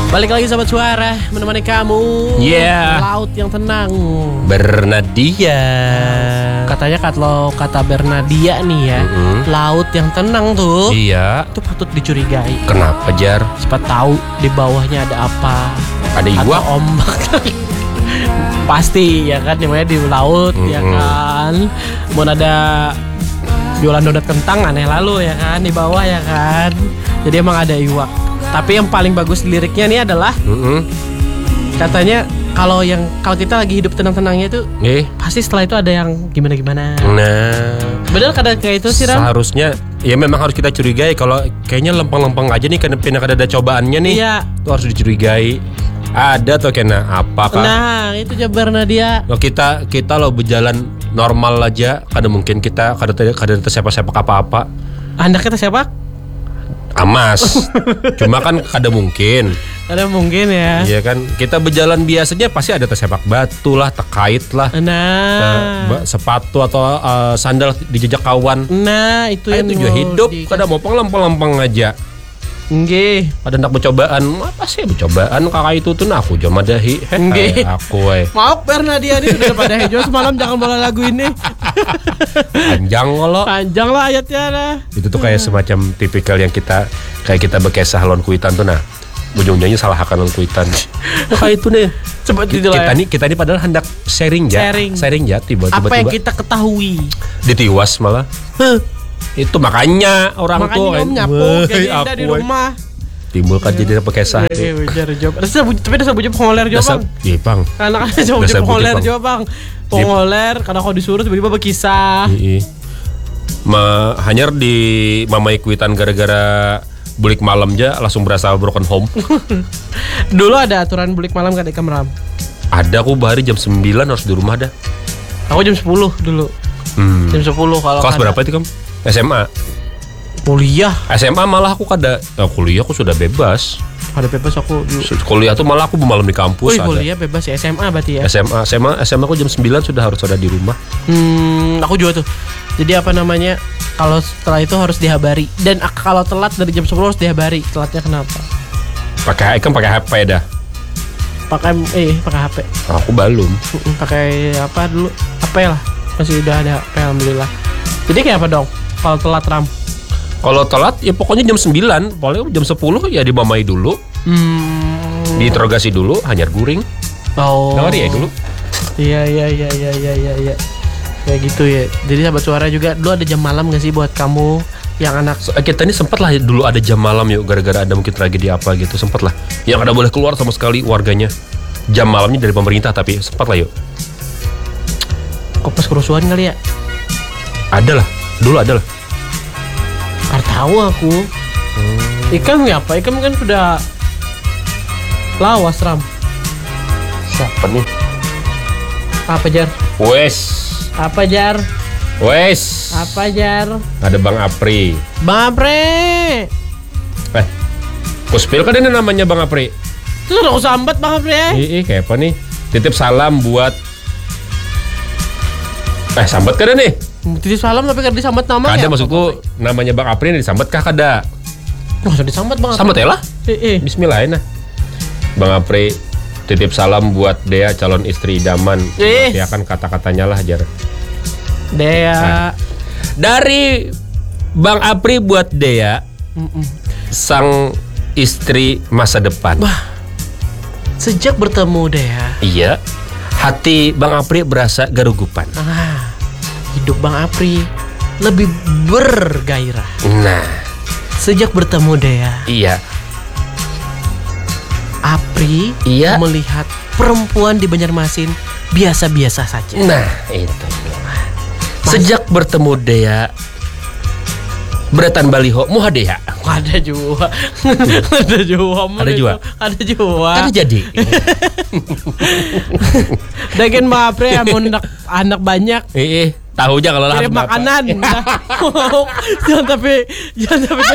Balik lagi Sobat Suara, menemani kamu. Laut yang tenang. Bernadia. Katanya kalau kata Bernadia nih ya, laut yang tenang tuh. Iya. Itu patut dicurigai. Kenapa, Jar? Siapa tahu di bawahnya ada apa? Ada iwak, ombak. Pasti ya kan, namanya di laut ya kan. Mau ada jualan donat kentang aneh lalu ya kan, di bawah ya kan. Jadi emang ada iwak. Tapi yang paling bagus liriknya nih adalah katanya kalau kita lagi hidup tenang-tenangnya itu pasti setelah itu ada yang gimana-gimana. Nah, bener kadang kayak itu sih, Ram. seharusnya ya memang harus kita curigai. Kalau kayaknya lempeng-lempeng aja nih, karena ada cobaannya nih. Iya. Itu harus dicurigai. Ada tuh kena apa kan? Nah, itu jabarnya dia. Loh, kita lo berjalan normal aja, kadang mungkin kita kadang tersepak-sepak apa-apa. Anda kita siapa? Amas. Cuma kan kadang mungkin. Ada mungkin ya. Iya kan, kita berjalan biasanya pasti ada tersepak batu lah, terkait lah. Nah, sepatu atau sandal dijejak kawan. Nah, itu yang juga hidup. Kadang mau lempeng-lempeng aja. Nggih. Ada nak percobaan. Apa sih percobaan kakak itu tuh? Nah, aku jom madahi. Nggih. Aku Maaf Bernadia ini sudah pada hejo semalam, jangan bola lagu ini. Panjang kalau. Panjang lah ayatnya lah. Itu tuh kayak semacam tipikal yang kita berkesah lon kuitan tuh, nah. Ujung-ujungnya salah akan lon kuitan. Kayak itu nih. Kita ini padahal hendak sharing ya tiba-tiba. Apa yang kita ketahui? Ditiwas malah. Itu makanya orang tua kan nyapu kayak di rumah timbul kan jadi perkesah. Tapi dasar bujub pengoler juga bang. Iya bang. Karena kan bujub pengoler juga bang. Pengoler karena kalau disuruh tiba-tiba berkisah. Hanya di mamai kuitan gara-gara bulik malam aja langsung berasa broken home. Dulu ada aturan bulik malam kan Ikam Ram? Ada, aku bahari jam 9 harus di rumah dah. Aku jam 10 dulu. Jam 10 kalau kelas berapa itu kamu? SMA? Kuliah. SMA malah aku kuliah aku sudah bebas. Ada bebas aku dulu. Kuliah tuh malah aku malam di kampus. Kuliah bebas ya, SMA berarti ya? SMA aku jam 9 sudah harus ada di rumah. Aku juga tuh. Jadi apa namanya, kalau setelah itu harus dihabari. Dan kalau telat dari jam 10 harus dihabari. Telatnya kenapa? Pakai HP dah. Pakai HP. Aku belum. Pakai apa dulu? HP lah. Masih udah ada HP, alhamdulillah. Jadi kayak apa dong kalau telat, Ram? Kalau telat ya pokoknya jam 9, paling jam 10 ya dimamai dulu. Diinterogasi dulu, hanyar guring. Oh. Dengar ya dulu. Iya. Kayak gitu ya. Jadi Sahabat Suara juga dulu ada jam malam gak sih buat kamu yang anak? Kita ini sempat lah dulu ada jam malam yuk, gara-gara ada mungkin tragedi apa gitu, sempat lah. Yang ada boleh keluar sama sekali warganya. Jam malamnya dari pemerintah, tapi sempat lah yuk. Kok pas kerusuhan kali ya? Ada lah, dulu ada lah. Gak tahu aku. Ikam apa? Ikam kan sudah lawas, Ram. Siapa nih? Apa Jar? Apa Jar? Apa Jar? Ada Bang Apri. Bang Apri. Kuspil kan ini namanya Bang Apri. Itu udah sambat Bang Apri ya? Kayak apa nih? Titip salam buat sambat kada nih? Titip salam tapi kada disambat nama kada ya? Kada, maksudku namanya Bang Apri ini disambat kah kada? Nggak usah disambat Bang Apri. Sambat ya lah? Bismillahirrahmanirrahim. Bang Apri titip salam buat Dea, calon istri idaman. Ya kan kata-katanya lah Jar. Dea. Dari Bang Apri buat Dea, sang istri masa depan. Sejak bertemu Dea, iya, hati Bang Apri berasa garugupan. Hidup Bang Apri lebih bergairah. Nah, sejak bertemu Dea, iya, Apri melihat perempuan di Banjarmasin biasa-biasa saja. Nah, itu. Sejak bertemu Dea, beratan baliho muha Dea. Ada juga. Ada juga. Kan jadi. Dagen Bang Apri anak banyak. Tahu aja kalau lah kirim makanan. Jangan tapi